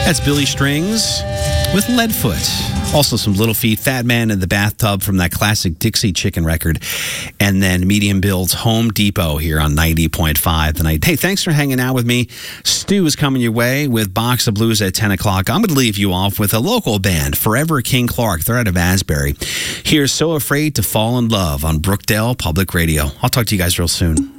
That's Billy Strings with Leadfoot. Also some Little Feat, Fat Man in the Bathtub from that classic Dixie Chicken record. And then Medium Build's Home Depot here on 90.5 tonight. Hey, thanks for hanging out with me. Stu is coming your way with Box of Blues at 10 o'clock. I'm going to leave you off with a local band, Forever King Clark. They're out of Asbury. Here's So Afraid to Fall in Love on Brookdale Public Radio. I'll talk to you guys real soon.